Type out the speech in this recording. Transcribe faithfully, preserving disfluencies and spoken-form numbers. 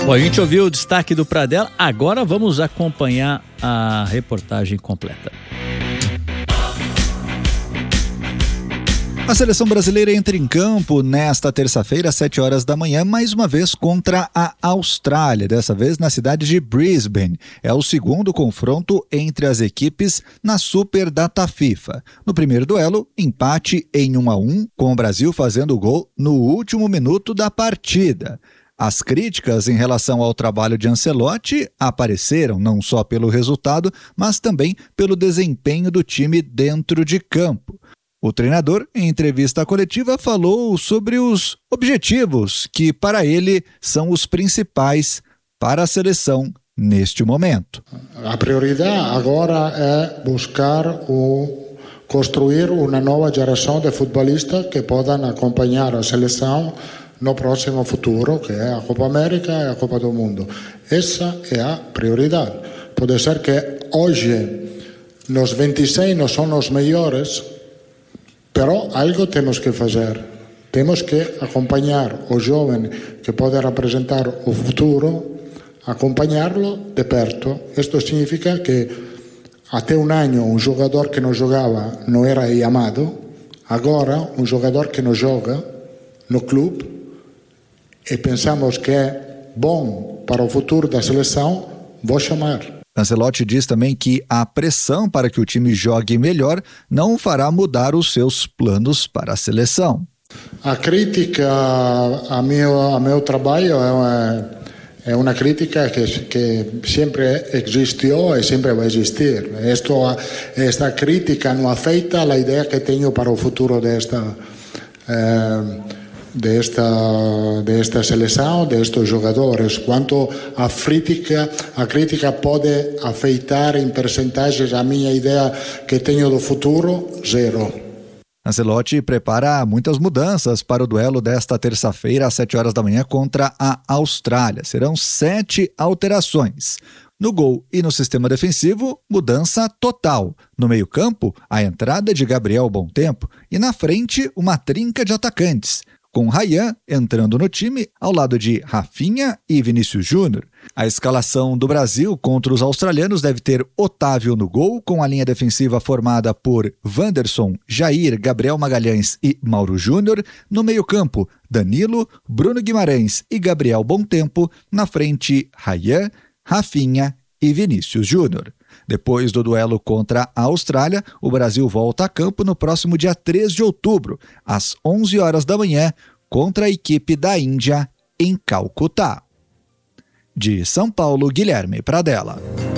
Bom, a gente ouviu o destaque do Pradella, agora vamos acompanhar a reportagem completa. A seleção brasileira entra em campo nesta terça-feira, às sete horas da manhã, mais uma vez contra a Austrália, dessa vez na cidade de Brisbane. É o segundo confronto entre as equipes na Super Data FIFA. No primeiro duelo, empate em um a um, com o Brasil fazendo o gol no último minuto da partida. As críticas em relação ao trabalho de Ancelotti apareceram não só pelo resultado, mas também pelo desempenho do time dentro de campo. O treinador, em entrevista coletiva, falou sobre os objetivos que, para ele, são os principais para a seleção neste momento. A prioridade agora é buscar o construir uma nova geração de futebolistas que possam acompanhar a seleção no próximo futuro, que é a Copa América e a Copa do Mundo. Essa é a prioridade. Pode ser que hoje, nos vinte e seis não são os melhores, pero algo temos que fazer. Temos que acompanhar o jovem que pode representar o futuro, acompanhá-lo de perto. Isto significa que até um ano um jogador que não jogava não era chamado, agora um jogador que não joga no clube e pensamos que é bom para o futuro da seleção, vou chamar. Ancelotti diz também que a pressão para que o time jogue melhor não fará mudar os seus planos para a seleção. A crítica a meu, a meu trabalho é uma, é uma crítica que, que sempre existiu e sempre vai existir. Esto, esta crítica não afeta a ideia que tenho para o futuro desta eh, desta desta seleção, destes jogadores. Quanto à crítica, a crítica pode afetar em percentagens a minha ideia que tenho do futuro, zero. Ancelotti prepara muitas mudanças para o duelo desta terça-feira às sete horas da manhã contra a Austrália. Serão sete alterações. No gol e no sistema defensivo, mudança total. No meio-campo, a entrada de Gabriel Bontempo e na frente, uma trinca de atacantes, com Ryan entrando no time ao lado de Rafinha e Vinícius Júnior. A escalação do Brasil contra os australianos deve ter Otávio no gol, com a linha defensiva formada por Wanderson, Jair, Gabriel Magalhães e Mauro Júnior. No meio-campo, Danilo, Bruno Guimarães e Gabriel Bontempo. Na frente, Ryan, Rafinha e Vinícius Júnior. Depois do duelo contra a Austrália, o Brasil volta a campo no próximo dia três de outubro, às onze horas da manhã, contra a equipe da Índia em Calcutá. De São Paulo, Guilherme Pradella.